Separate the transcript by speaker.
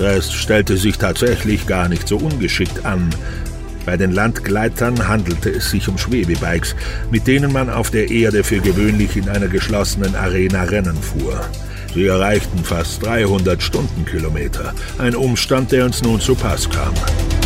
Speaker 1: Rest stellte sich tatsächlich gar nicht so ungeschickt an. Bei den Landgleitern handelte es sich um Schwebebikes, mit denen man auf der Erde für gewöhnlich in einer geschlossenen Arena Rennen fuhr. Sie erreichten fast 300 Stundenkilometer, ein Umstand, der uns nun zu Pass kam.